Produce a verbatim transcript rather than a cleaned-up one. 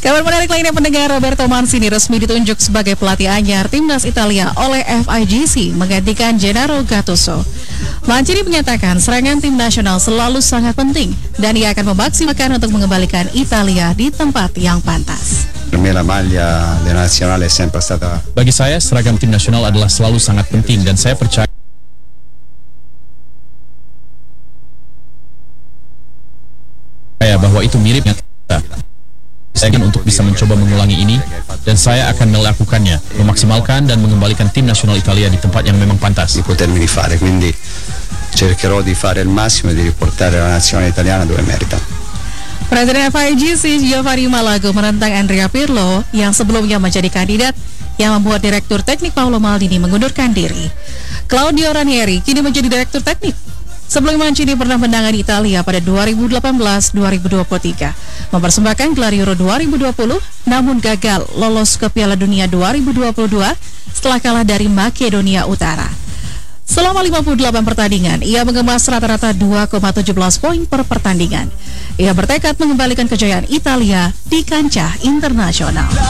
Kabar menarik lainnya, pendengar, Roberto Mancini resmi ditunjuk sebagai pelatih anyar timnas Italia oleh F I G C menggantikan Gennaro Gattuso. Mancini menyatakan serangan tim nasional selalu sangat penting dan ia akan memaksimalkan untuk mengembalikan Italia di tempat yang pantas. Bagi saya, seragam tim nasional adalah selalu sangat penting dan saya percaya bahwa itu miripnya kita. Saya ingin untuk bisa mencoba mengulangi ini dan saya akan melakukannya, memaksimalkan dan mengembalikan tim nasional Italia di tempat yang memang pantas. Potermi rifare, quindi cercherò di fare il massimo e di riportare la nazionale italiana dove merita. Presiden F I G C Giovanni Malago menentang Andrea Pirlo yang sebelumnya menjadi kandidat yang membuat Direktur Teknik Paolo Maldini mengundurkan diri. Claudio Ranieri kini menjadi Direktur Teknik. Sebelum Mancini pernah menangani Italia pada dua ribu delapan belas dua ribu dua puluh tiga, mempersembahkan gelar Euro dua ribu dua puluh, namun gagal lolos ke Piala Dunia dua ribu dua puluh dua setelah kalah dari Makedonia Utara. Selama lima puluh delapan pertandingan, ia mengemas rata-rata dua koma satu tujuh poin per pertandingan. Ia bertekad mengembalikan kejayaan Italia di kancah internasional.